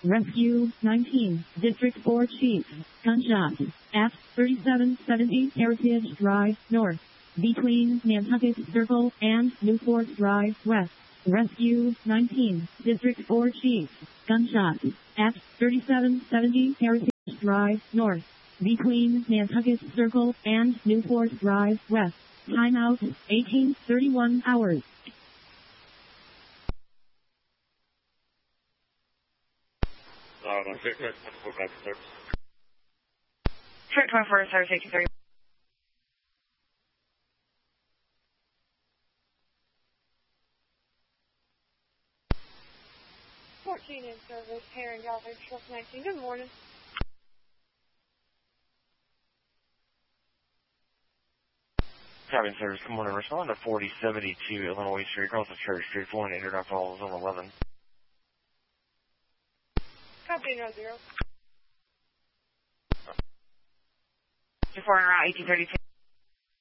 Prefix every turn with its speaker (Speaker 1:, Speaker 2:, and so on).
Speaker 1: Rescue 19, District 4 Chief, gunshot, at 3770 Heritage Drive North, between Nantucket Circle and Newport Drive West. Rescue 19, District 4 Chief, gunshot, at 3770 Heritage Drive North, between Nantucket Circle and Newport Drive West. Timeout, 18:31 hours.
Speaker 2: Trip 24, service 83.
Speaker 3: 14 in service, Heron Galvin, Trust 19. Good morning.
Speaker 4: Cabin service, good morning. Respond to 4072 Illinois Street, across the Church Street, Florida, Internet Falls, Zone 11.
Speaker 3: Copy, 0-0.
Speaker 2: 24 en route, 1832.